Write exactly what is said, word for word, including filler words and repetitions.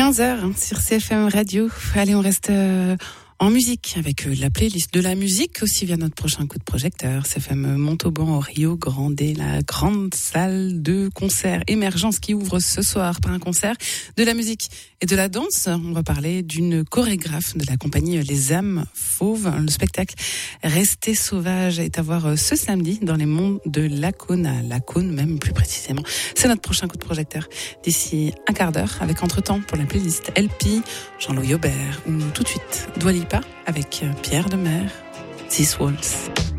quinze heures hein, sur C F M Radio. Allez, on reste euh, en musique avec euh, la playlist de la musique aussi via notre prochain coup de projecteur. C F M Montauban au Rio Grande, la grande salle de concert Émergence qui ouvre ce soir par un concert de la musique et de la danse. On va parler d'une chorégraphe de la compagnie Les Âmes Fauves. Le spectacle Rester sauvage est à voir ce samedi dans les monts de Lacaune, à Lacaune même plus précisément. C'est notre prochain coup de projecteur d'ici un quart d'heure avec Entre-temps pour la playlist L P, Jean-Louis Aubert ou tout de suite Dua Lipa avec Pierre Demers, These Walls.